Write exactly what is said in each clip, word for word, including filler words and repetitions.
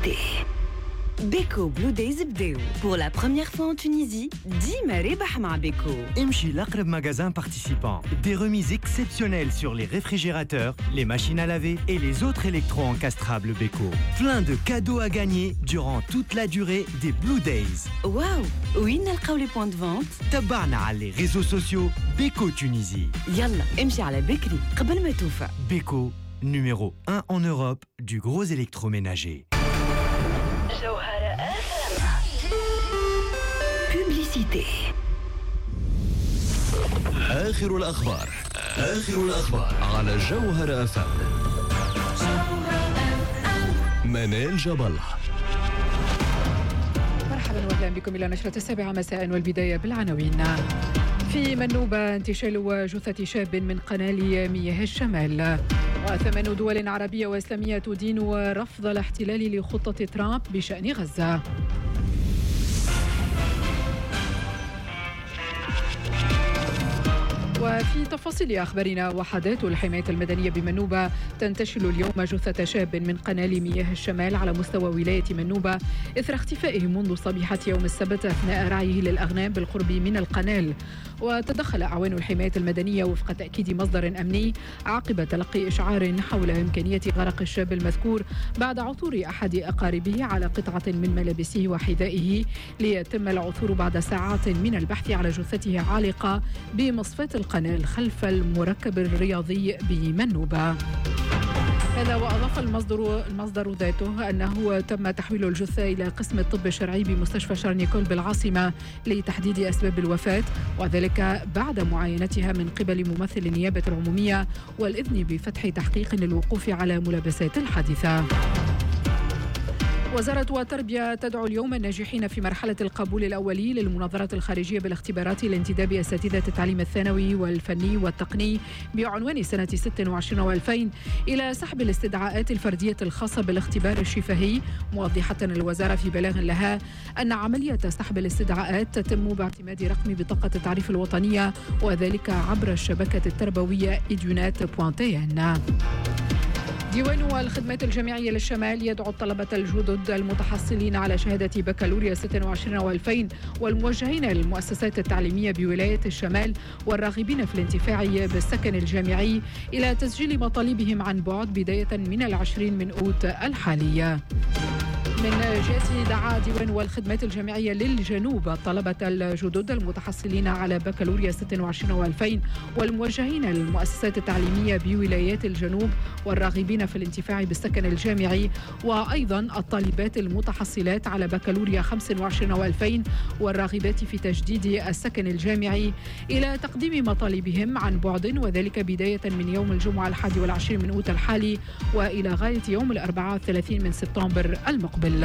Publicité. Beko Blue Days بداو. Pour la première fois en Tunisie, ديما ربح مع Beko. امشي لأقرب magasin participant. Des remises exceptionnelles sur les réfrigérateurs, les machines à laver et les autres électro-encastrables Beko. Plein de cadeaux à gagner durant toute la durée des Blue Days. Waouh, وين نلقاو les points de vente؟ تبعنا على les réseaux sociaux Beko Tunisie. يلا امشي على بكري قبل ما توفى. Beko, numéro un en Europe du gros électroménager. Publicité. آخر الأخبار آخر الأخبار على جوهر أف أم. منال جبل. مرحبا واهلا بكم إلى نشرة السابعة مساء والبداية بالعناوين. في منوبة انتشال جثة شاب من قنال مياه الشمال. وثمان دول عربية وإسلامية تدين رفض الاحتلال لخطة ترامب بشأن غزة. وفي تفاصيل أخبارنا، وحدات الحماية المدنية بمنوبة تنتشل اليوم جثة شاب من قنال مياه الشمال على مستوى ولاية منوبة إثر اختفائه منذ صبيحة يوم السبت أثناء رعيه للأغنام بالقرب من القنال. وتدخل أعوان الحماية المدنية وفق تأكيد مصدر أمني عقب تلقي إشعار حول إمكانية غرق الشاب المذكور بعد عثور أحد أقاربه على قطعة من ملابسه وحذائه، ليتم العثور بعد ساعات من البحث على جثته عالقة بمصفاة القنال خلف المركب الرياضي بمنوبة. هذا وأضاف المصدر المصدر ذاته أنه تم تحويل الجثة إلى قسم الطب الشرعي بمستشفى شارنيكول بالعاصمة لتحديد أسباب الوفاة، وذلك بعد معاينتها من قبل ممثل النيابة العمومية والإذن بفتح تحقيق للوقوف على ملابسات الحادثة. وزارة التربية تدعو اليوم الناجحين في مرحلة القبول الأولي للمناظرة الخارجية بالاختبارات لانتداب أساتذة التعليم الثانوي والفني والتقني بعنوان سنة ستة وعشرين وألفين إلى سحب الاستدعاءات الفردية الخاصة بالاختبار الشفهي، موضحة الوزارة في بلاغ لها أن عملية سحب الاستدعاءات تتم باعتماد رقم بطاقة التعريف الوطنية، وذلك عبر الشبكة التربوية إديونات بوان تي إن. ديوان الخدمات الجامعية للشمال يدعو الطلبة الجدد المتحصلين على شهادة بكالوريا ستة وعشرين وألفين والموجهين للمؤسسات التعليمية بولاية الشمال والراغبين في الانتفاع بالسكن الجامعي إلى تسجيل مطالبهم عن بعد بداية من العشرين من أوت الحالية. من جهة دعا ديوان والخدمات الجامعية للجنوب الطلبة الجدد المتحصلين على بكالوريا ستة وعشرين وألفين والموجهين للمؤسسات التعليمية بولايات الجنوب والراغبين في الانتفاع بالسكن الجامعي، وأيضا الطالبات المتحصلات على بكالوريا خمسة وعشرين وألفين والراغبات في تجديد السكن الجامعي إلى تقديم مطالبهم عن بعد، وذلك بداية من يوم الجمعة الحادي والعشرين من أوت الحالي وإلى غاية يوم الأربعاء الثلاثين من سبتمبر المقبل.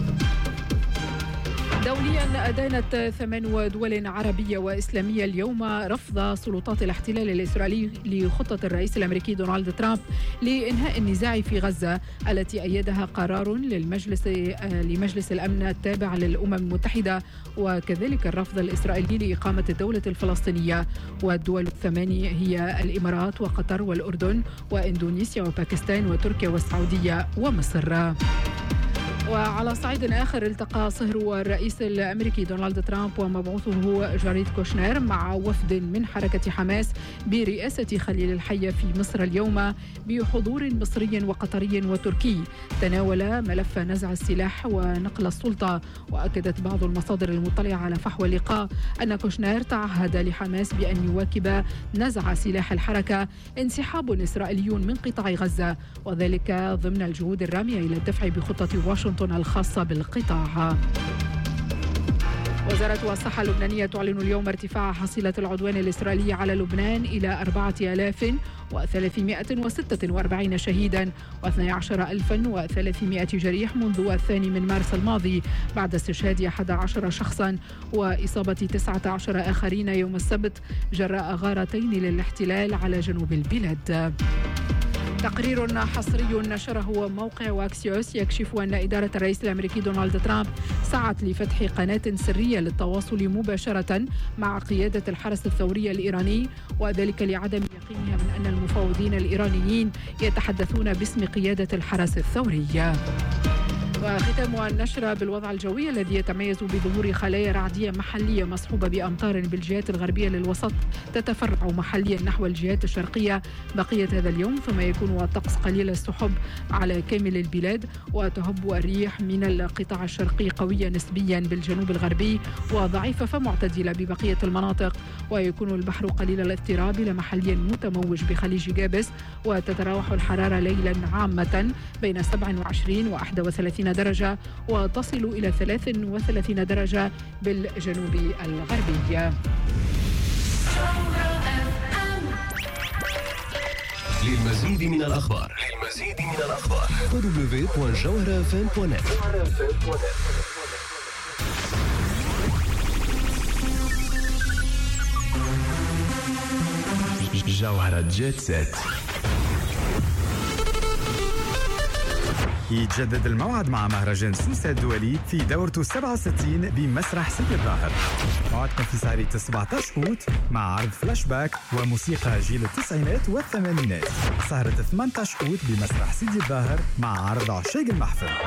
دوليا أدانت ثمان دول عربية وإسلامية اليوم رفض سلطات الاحتلال الإسرائيلي لخطة الرئيس الأمريكي دونالد ترامب لإنهاء النزاع في غزة التي أيدها قرار للمجلس لمجلس الأمن التابع للأمم المتحدة، وكذلك الرفض الإسرائيلي لإقامة الدولة الفلسطينية. والدول الثمانية هي الإمارات وقطر والأردن وإندونيسيا وباكستان وتركيا والسعودية ومصر. وعلى صعيد آخر، التقى صهر الرئيس الأمريكي دونالد ترامب ومبعوثه جاريد كوشنير مع وفد من حركة حماس برئاسة خليل الحية في مصر اليوم بحضور مصري وقطري وتركي تناول ملف نزع السلاح ونقل السلطة. وأكدت بعض المصادر المطلعة على فحوى اللقاء أن كوشنير تعهد لحماس بأن يواكب نزع سلاح الحركة انسحاب إسرائيلي من قطاع غزة، وذلك ضمن الجهود الرامية إلى الدفع بخطة واشنطن الخاصة بالقطاع. وزارة الصحة اللبنانية تعلن اليوم ارتفاع حصيلة العدوان الإسرائيلي على لبنان إلى أربعة آلاف وثلاثمائة وستة وأربعين شهيدا واثني عشر ألفا وثلاثمائة جريح منذ الثاني من مارس الماضي، بعد استشهاد أحد عشر شخصا وإصابة تسعة عشر آخرين يوم السبت جراء غارتين للاحتلال على جنوب البلاد. تقرير حصري نشره موقع واكسيوس يكشف أن إدارة الرئيس الأمريكي دونالد ترامب سعت لفتح قناة سرية للتواصل مباشرة مع قيادة الحرس الثوري الإيراني، وذلك لعدم يقينها من أن المفاوضين الإيرانيين يتحدثون باسم قيادة الحرس الثوري. وختام النشرة بالوضع الجوي الذي يتميز بظهور خلايا رعدية محلية مصحوبة بأمطار بالجهات الغربية للوسط تتفرع محليا نحو الجهات الشرقية بقية هذا اليوم، ثم يكون الطقس قليل السحب على كامل البلاد، وتهب الريح من القطاع الشرقي قوية نسبيا بالجنوب الغربي وضعيفة فمعتدلة ببقية المناطق، ويكون البحر قليل الاضطراب إلى محليا متموج بخليج جابس، وتتراوح الحرارة ليلا عامة بين سبعة وعشرين وواحد وثلاثين درجة وتصل إلى ثلاث وثلاثين درجة بالجنوب الغربي. للمزيد من الأخبار للمزيد من الأخبار دبليو دبليو دوت جوهرة اف ام دوت نت. جوهرة جيت سيت. يتجدد الموعد مع مهرجان سوسة الدولي في دورته سبعة وستين بمسرح سيدي الظاهر. موعدكم في سهرة سبعة عشر أوت مع عرض فلاش باك وموسيقى جيل التسعينات والثمانينات. سهرة ثمانية عشر أوت بمسرح سيدي الظاهر مع عرض عشاق المحفل.